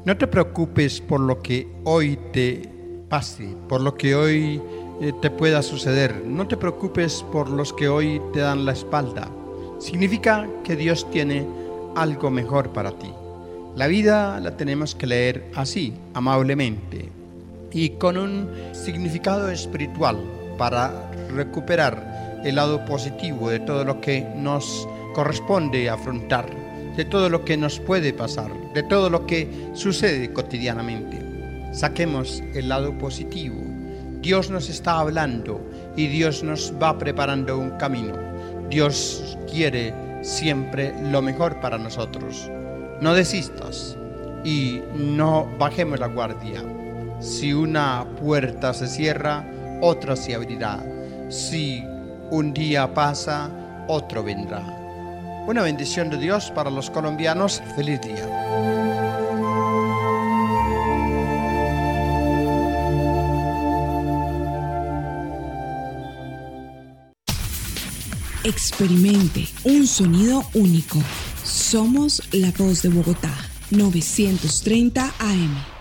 No te preocupes por lo que hoy te pase, por lo que hoy te pueda suceder. No te preocupes por los que hoy te dan la espalda. Significa que Dios tiene algo mejor para ti. La vida la tenemos que leer así, amablemente, y con un significado espiritual para recuperar el lado positivo de todo lo que nos corresponde afrontar, de todo lo que nos puede pasar, de todo lo que sucede cotidianamente. Saquemos el lado positivo. Dios nos está hablando y Dios nos va preparando un camino. Dios quiere siempre lo mejor para nosotros. No desistas y no bajemos la guardia. Si una puerta se cierra, otra se abrirá. Si un día pasa, otro vendrá. Una bendición de Dios para los colombianos. Feliz día. Experimente un sonido único. Somos la voz de Bogotá, 930 AM.